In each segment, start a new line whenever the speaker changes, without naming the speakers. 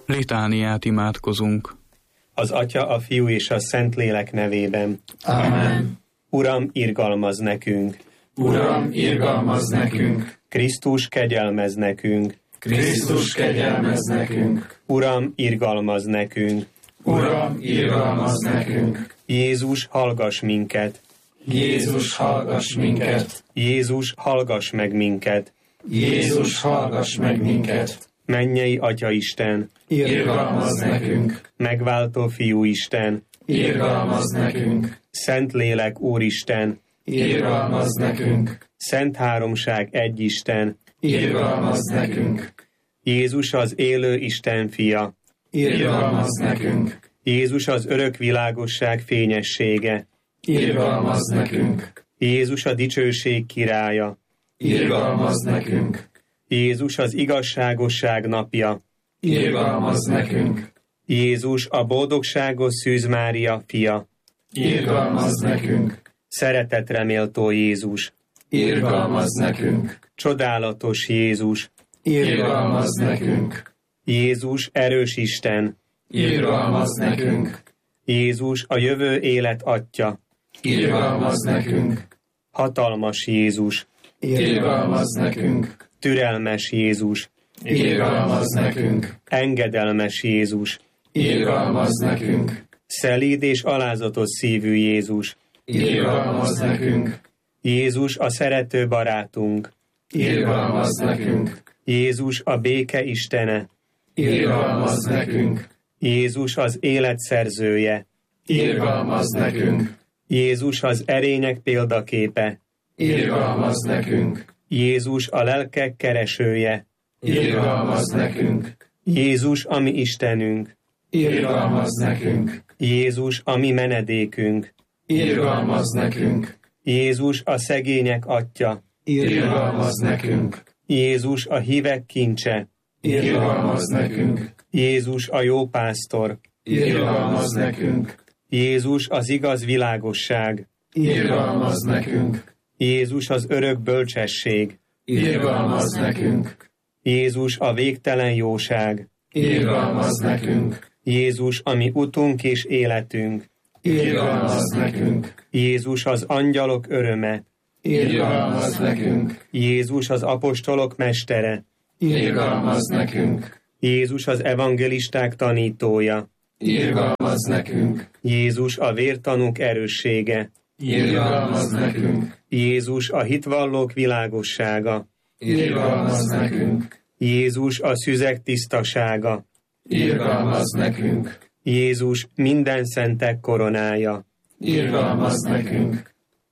Litániát imádkozunk.
Az Atya, a Fiú és a Szentlélek nevében.
Amen.
Uram, irgalmazz nekünk!
Uram, irgalmazz nekünk!
Krisztus, kegyelmezz nekünk!
Krisztus, kegyelmezz nekünk!
Uram, irgalmazz nekünk!
Uram, irgalmazz nekünk!
Jézus, hallgass minket!
Jézus, hallgass minket!
Jézus, hallgass meg minket!
Jézus, hallgass meg minket!
Mennyei Atya Isten!
Irgalmazz nekünk!
Megváltó Fiú Isten!
Irgalmazz nekünk!
Szentlélek Úristen!
Irgalmazz nekünk!
Szent Háromság egy Isten!
Irgalmazz nekünk!
Jézus az élő Isten fia!
Irgalmazz nekünk!
Jézus az örök világosság fényessége!
Irgalmazz nekünk!
Jézus a dicsőség királya!
Irgalmazz nekünk!
Jézus az igazságosság napja!
Irgalmazz nekünk!
Jézus a boldogságos Szűz Mária fia!
Irgalmazz nekünk!
Szeretetre méltó Jézus!
Irgalmazz nekünk!
Csodálatos Jézus!
Irgalmazz nekünk!
Jézus erős Isten!
Irgalmazz nekünk!
Jézus a jövő élet Atya!
Irgalmazz nekünk!
Hatalmas Jézus!
Irgalmazz nekünk!
Türelmes Jézus!
Irgalmazz nekünk!
Engedelmes Jézus!
Irgalmazz nekünk!
Szelíd és alázatos szívű Jézus!
Irgalmazz nekünk!
Jézus a szerető barátunk!
Irgalmazz nekünk!
Jézus a béke Istene!
Irgalmazz nekünk!
Jézus az élet szerzője!
Irgalmazz nekünk!
Jézus az erények példaképe!
Irgalmazz nekünk!
Jézus a lelkek keresője!
Irgalmazz nekünk!
Jézus a mi Istenünk!
Irgalmazz nekünk!
Jézus a mi menedékünk!
Irgalmazz nekünk!
Jézus a szegények Atya!
Irgalmazz nekünk!
Jézus a hívek kincse!
Irgalmazz nekünk!
Jézus a jó pásztor!
Irgalmazz nekünk!
Jézus az igaz világosság!
Irgalmazz nekünk!
Jézus az örök bölcsesség!
Irgalmazz nekünk!
Jézus a végtelen jóság!
Irgalmazz nekünk!
Jézus a mi utunk és életünk!
Irgalmazz nekünk!
Jézus az angyalok öröme!
Irgalmazz nekünk!
Jézus az apostolok mestere!
Irgalmazz nekünk!
Jézus az evangelisták tanítója!
Irgalmazz nekünk!
Jézus a vértanúk erőssége!
Irgalmazz nekünk!
Jézus a hitvallók világossága!
Irgalmazz nekünk!
Jézus a szüzek tisztasága!
Irgalmazz nekünk!
Jézus minden szentek koronája!
Irgalmazz nekünk!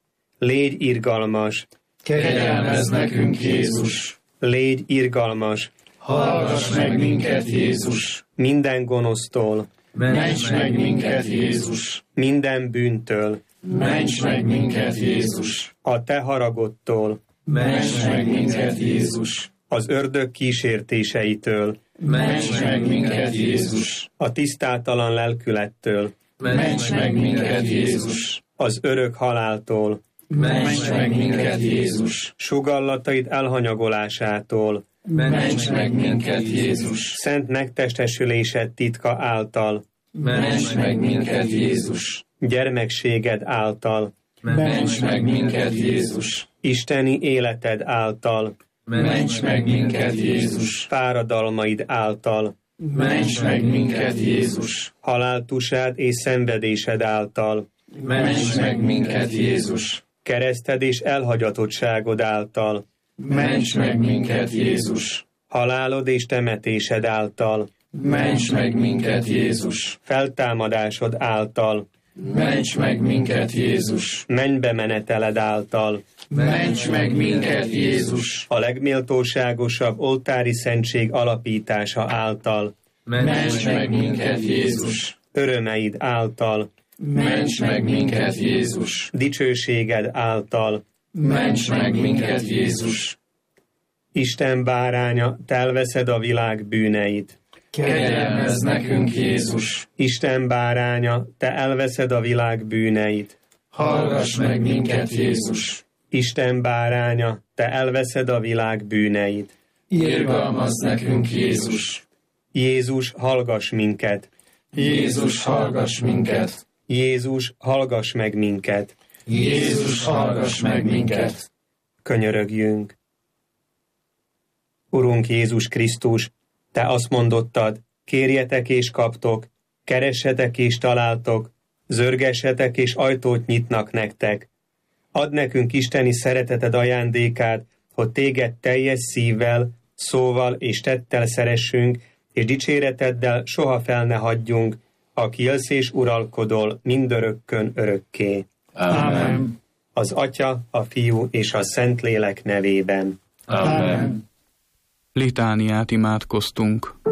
Légy irgalmas!
Kegyelmezz nekünk, Jézus!
Légy irgalmas!
Hallgass meg minket, Jézus!
Minden gonosztól!
Ments meg minket, Jézus!
Minden bűntől!
Ments meg minket, Jézus!
A te haragodtól!
Ments meg minket, Jézus!
Az ördög kísértéseitől!
Ments meg minket, Jézus!
A tisztátalan lelkülettől!
Ments meg minket, Jézus!
Az örök haláltól!
Ments meg minket, Jézus!
Sugallataid elhanyagolásától!
Ments meg minket, Jézus!
Szent megtestesülésed titka által!
Ments meg minket, Jézus!
Gyermekséged által!
Ments meg minket, Jézus!
Isteni életed által!
Ments meg minket, Jézus!
Fáradalmaid által!
Ments meg minket, Jézus!
Haláltusád és szenvedésed által!
Ments meg minket, Jézus!
Kereszted és elhagyatottságod által!
Ments meg minket, Jézus!
Halálod és temetésed által!
Ments meg minket, Jézus!
Feltámadásod által!
Ments meg minket, Jézus!
Mennybe meneteled által!
Ments meg minket, Jézus!
A legméltóságosabb oltári szentség alapítása által!
Ments meg minket, Jézus!
Örömeid által!
Ments meg minket, Jézus!
Dicsőséged által!
Ments meg minket, Jézus!
Isten báránya, te elveszed a világ bűneit!
Kegyelmezz nekünk, Jézus!
Isten báránya, te elveszed a világ bűneit!
Hallgass meg minket, Jézus!
Isten báránya, te elveszed a világ bűneit!
Irgalmazz nekünk, Jézus!
Jézus, hallgass minket!
Jézus, hallgass minket!
Jézus, hallgass meg minket!
Jézus, hallgass meg minket!
Könyörögjünk! Urunk Jézus Krisztus, Te azt mondottad, kérjetek és kaptok, keressetek és találtok, zörgessetek és ajtót nyitnak nektek. Add nekünk isteni szereteted ajándékát, hogy Téged teljes szívvel, szóval és tettel szeressünk, és dicséreteddel soha fel ne hagyjunk, aki élsz és uralkodol mindörökkön örökké.
Ámen.
Az Atya, a Fiú és a Szentlélek nevében.
Ámen.
Litániát imádkoztunk.